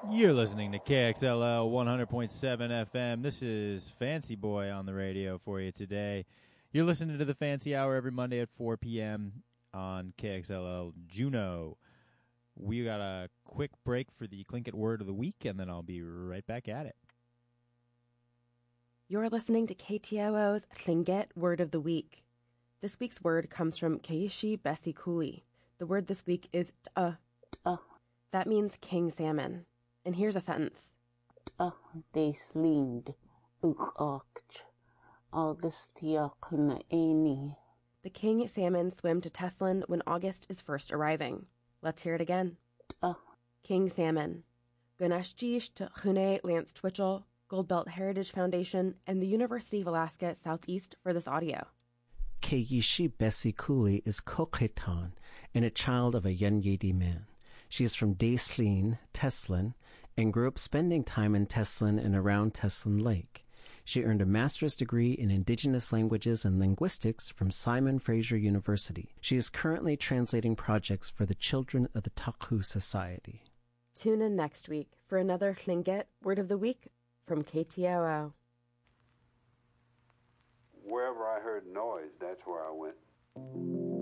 You're listening to KXLL 100.7 FM. This is Fancy Boy on the radio for you today. You're listening to the Fancy Hour every Monday at 4 p.m. on KXLL Juneau. We got a quick break for the Tlingit Word of the Week, and then I'll be right back at it. You're listening to KTOO's Tlingit Word of the Week. This week's word comes from Keishi Bessie Cooley. The word this week is t'ah. That means king salmon. And here's a sentence. They slind uch Augustiaknaeni. The king salmon swim to Teslin when August is first arriving. Let's hear it again. King salmon. Gunashjish to Hune Lance Twitchell, Goldbelt Heritage Foundation, and the University of Alaska Southeast for this audio. Keishi Bessie Cooley is Kokhetan and a child of a Yenyedi man. She is from Daislin, Teslin, and grew up spending time in Teslin and around Teslin Lake. She earned a master's degree in Indigenous Languages and Linguistics from Simon Fraser University. She is currently translating projects for the children of the Taku Society. Tune in next week for another Tlingit Word of the Week from KTOO. Wherever I heard noise, that's where I went.